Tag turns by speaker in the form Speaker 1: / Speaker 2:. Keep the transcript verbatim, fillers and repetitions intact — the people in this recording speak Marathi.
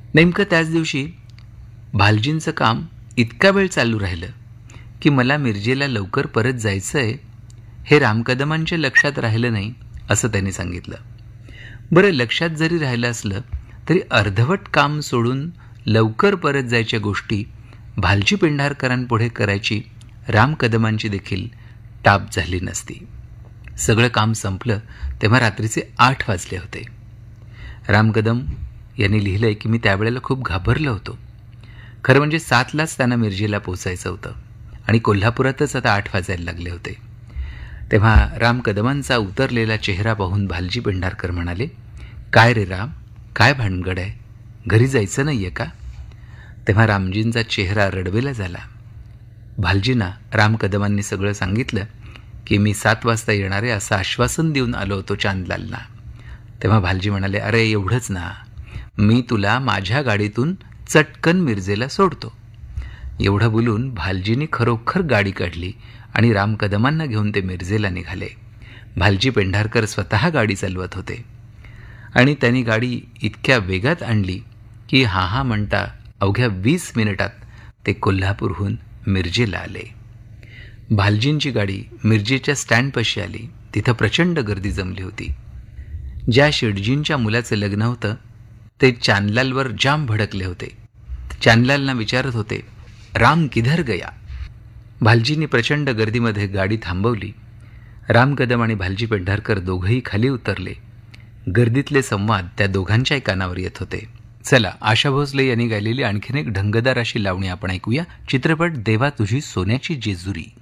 Speaker 1: नेमकं त्याच दिवशी भालजींचं काम इतका वेळ चालू राहिलं की मला मिरजेला लवकर परत जायचं आहे हे रामकदमांच्या लक्षात राहिलं नाही असं त्यांनी सांगितलं. बरं, लक्षात जरी राहिलं असलं तरी अर्धवट काम सोडून लवकर परत जायच्या गोष्टी भालजी पेंढारकरांपुढे करायची रामकदमांची देखील टाप झाली नसती. सगळं काम संपलं तेव्हा रात्रीचे आठ वाजले होते. रामकदम यांनी लिहिलंय की मी त्यावेळेला खूप घाबरलो होतो. खरं म्हणजे सातलाच त्यांना मिरजेला पोचायचं होतं आणि कोल्हापुरातच आता आठ वाजायला लागले होते. तेव्हा रामकदमांचा उतरलेला चेहरा पाहून भालजी पेंढारकर म्हणाले, काय रे राम, काय भानगड आहे, घरी जायचं नाही आहे का? तेव्हा रामजींचा चेहरा रडवेला झाला. भालजींना रामकदमांनी सगळं सांगितलं की मी सात वाजता येणार आहे असं आश्वासन देऊन आलो होतो चांदलालना. तेव्हा भालजी म्हणाले, अरे एवढंच ना, मी तुला माझ्या गाडीतून चटकन मिरजेला सोडतो. एवढं बोलून भालजींनी खरोखर गाडी काढली आणि रामकदमांना घेऊन ते मिरजेला निघाले. भालजी पेंढारकर स्वतः गाडी चालवत होते आणि त्यांनी गाडी इतक्या वेगात आणली की हा हा म्हणता अवघ्या वीस मिनिटात ते कोल्हापूरहून मिरजेला आले. भालजींची गाडी मिरजेच्या स्टँडपाशी आली. तिथं प्रचंड गर्दी जमली होती. ज्या शेटजींच्या मुलाचं लग्न होतं ते चांदलालवर जाम भडकले होते. चांदलालना विचारत होते, राम किधर गया? भालजींनी प्रचंड गर्दीमध्ये गाडी थांबवली. रामकदम आणि भालजी पेंढारकर दोघंही खाली उतरले. गर्दीतले संवाद त्या दोघांच्याही कानावर येत होते. चला, आशा भोसले यांनी गायलेली आणखीन एक ढंगदार अशी लावणी आपण ऐकूया. चित्रपट देवा तुझी सोन्याची जेजुरी.